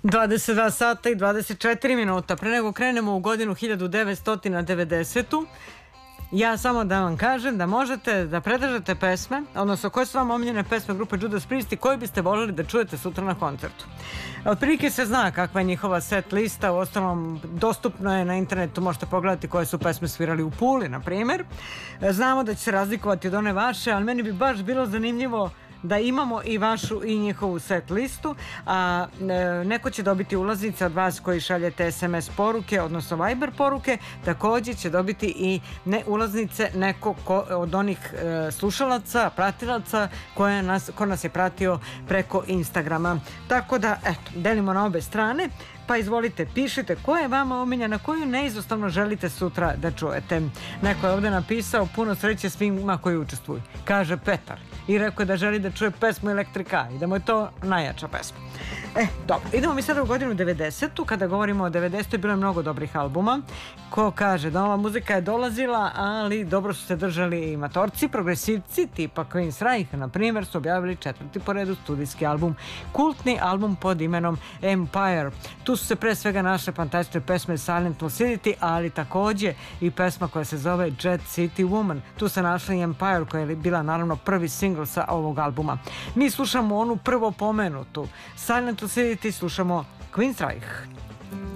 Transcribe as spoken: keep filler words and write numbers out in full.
dvadeset dva sata i dvadeset četiri minuta. Pre nego krenemo u godinu hiljadu devetsto devedesetu. Ja samo da vam kažem da možete da predržate pesme, odnosno koje su vam omiljene pesme grupe Judas Priest i koje biste voljeli da čujete sutra na koncertu. Otprilike se zna kakva je njihova set lista, u ostalom dostupno je na internetu, možete pogledati koje su pesme svirali u Puli, na primjer. Znamo da će se razlikovati od one vaše, ali meni bi baš bilo zanimljivo da imamo i vašu i njihovu set listu, a e, neko će dobiti ulaznice od vas koji šaljete es em es poruke, odnosno Viber poruke, također će dobiti i ne ulaznice neko ko, od onih e, slušalaca, pratilaca koje nas, ko nas je pratio preko Instagrama. Tako da, eto, delimo na obe strane. Pa izvolite, pišite koja je vama omiljena, koju neizostavno želite sutra da čujete. Neko je ovdje napisao puno sreće svima koji učestvuju, kaže Petar, i rekao je da želi da čuje pesmu Elektrika i da mu je to najjača pesma. E, dobro, idemo mi sada u godinu devedesetu. Kada govorimo o devedesetoj bilo je mnogo dobrih albuma. Ko kaže da ova muzika je dolazila, ali dobro su se držali i matorci, progresivci tipa Queensryche, na primjer, su objavili četvrti po redu studijski album, kultni album pod imenom Empire. Tu su se pre svega našle fantastične pesme Silent Lucidity, ali također i pesma koja se zove Jet City Woman. Tu se našla i Empire koja je bila naravno prvi singl sa ovog albuma. Mi slušamo onu prvo pomenutu Silent Lucidity, slušamo Queensryche.